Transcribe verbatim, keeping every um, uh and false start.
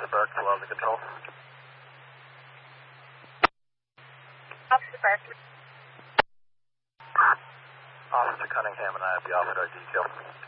Officer Burke, below the control. Officer Burke. Officer Cunningham and I have the offered our detail.